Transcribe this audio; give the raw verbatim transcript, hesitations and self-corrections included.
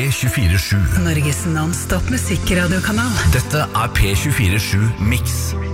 tjuefire sju. Norges non-stop musikradiokanal. Dette er P tjuefire sju Mix.